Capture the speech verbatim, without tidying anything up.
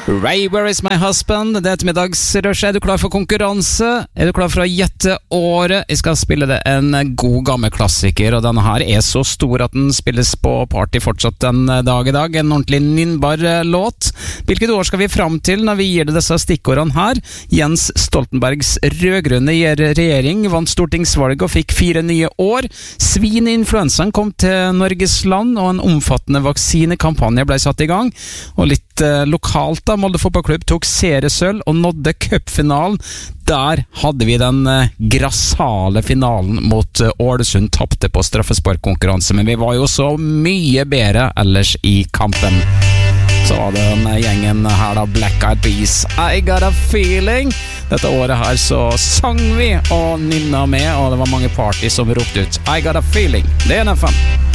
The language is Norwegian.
Ray, where is my husband? Det er ettermiddagsrøsje. Er du klar for konkurranse? Er du klar for å gjette året? Jeg skal spille det en god gammel klassiker, og denne her er så stor at den spilles på party fortsatt en dag i dag. En ordentlig nynnbar låt. Hvilket år skal vi fram til når vi gir det disse stikkordene her? Jens Stoltenbergs rødgrønne regjering vant stortingsvalget og fikk fire nye år. Svineinfluensaen kom til Norges land, og en omfattende vaksinekampanje ble satt i gang. Og litt eh, lokalt da, Molde fotballklubb tok seriesølv og nådde cupfinalen. Der hadde vi den eh, grassale finalen mot eh, Ålesund, tapte på straffesparkkonkurranse, men vi var jo så mye bedre ellers i kampen. Så var det den gjengen her da, Black Eyed Peas, I Got a Feeling. Dette året her så sang vi og nynna med, og det var mange party som ropte ut I Got a Feeling. Det er N F M.